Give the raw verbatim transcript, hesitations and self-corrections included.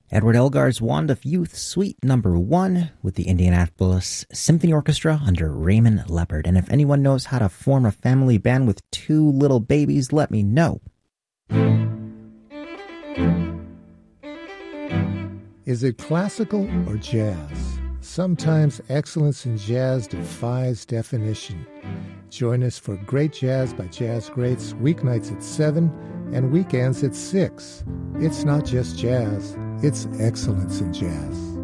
Edward Elgar's Wand of Youth, Suite Number One, with the Indianapolis Symphony Orchestra under Raymond Leopard. And if anyone knows how to form a family band with two little babies, let me know. Is it classical or jazz? Sometimes excellence in jazz defies definition. Join us for Great Jazz by Jazz Greats, weeknights at seven and weekends at six. It's not just jazz, it's excellence in jazz.